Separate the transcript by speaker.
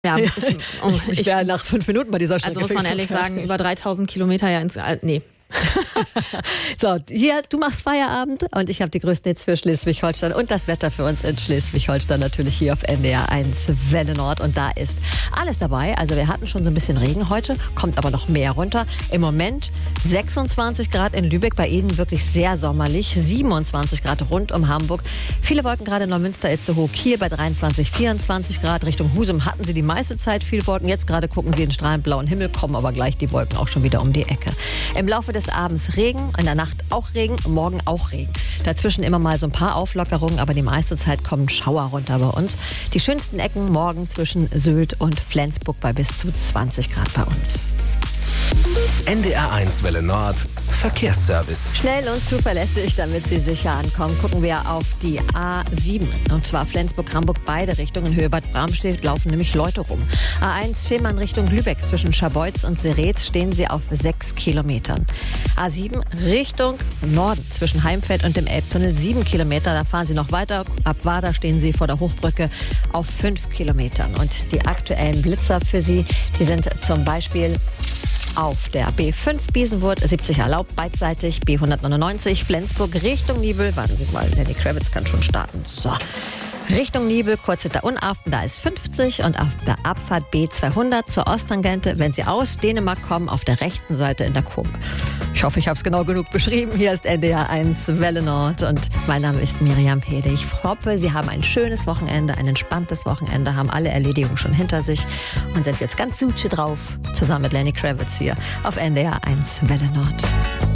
Speaker 1: Ja,
Speaker 2: ich wäre nach 5 Minuten bei dieser Strecke.
Speaker 1: Also muss man ehrlich sagen, über 3000 Kilometer nee.
Speaker 2: So, hier, du machst Feierabend und ich habe die größten Hits für Schleswig-Holstein und das Wetter für uns in Schleswig-Holstein natürlich hier auf NDR 1 Welle Nord und da ist alles dabei. Also wir hatten schon so ein bisschen Regen heute, kommt aber noch mehr runter. Im Moment 26 Grad in Lübeck, bei Ihnen wirklich sehr sommerlich, 27 Grad rund um Hamburg. Viele Wolken gerade in Neumünster, Itzehoe, Kiel bei 23, 24 Grad. Richtung Husum hatten Sie die meiste Zeit viel Wolken. Jetzt gerade gucken Sie in strahlend blauen Himmel, kommen aber gleich die Wolken auch schon wieder um die Ecke. Im Laufe des Abends Regen, in der Nacht auch Regen, morgen auch Regen. Dazwischen immer mal so ein paar Auflockerungen, aber die meiste Zeit kommen Schauer runter bei uns. Die schönsten Ecken morgen zwischen Sylt und Flensburg bei bis zu 20 Grad bei uns.
Speaker 3: NDR 1 Welle Nord Verkehrsservice.
Speaker 2: Schnell und zuverlässig, damit Sie sicher ankommen, gucken wir auf die A7. Und zwar Flensburg-Hamburg, beide Richtungen. Höhe Bad Bramstedt laufen nämlich Leute rum. A1 Fehmarn Richtung Lübeck. Zwischen Scharbeutz und Seretz stehen Sie auf 6 Kilometern. A7 Richtung Norden. Zwischen Heimfeld und dem Elbtunnel 7 Kilometer. Da fahren Sie noch weiter. Ab Wader stehen Sie vor der Hochbrücke auf 5 Kilometern. Und die aktuellen Blitzer für Sie, die sind zum Beispiel auf der B5 Biesenwurth, 70 erlaubt, beidseitig, B199 Flensburg Richtung Nibel. Warten Sie mal, Lenny Kravitz kann schon starten. So. Richtung Nibel, kurz hinter Unaften, da ist 50 und auf der Abfahrt B200 zur Osttangente, wenn Sie aus Dänemark kommen, auf der rechten Seite in der Kurve. Ich hoffe, ich habe es genau genug beschrieben. Hier ist NDR 1 Welle Nord und mein Name ist Miriam Pede. Ich hoffe, Sie haben ein schönes Wochenende, ein entspanntes Wochenende, haben alle Erledigungen schon hinter sich und sind jetzt ganz suche drauf, zusammen mit Lenny Kravitz hier auf NDR 1 Welle Nord.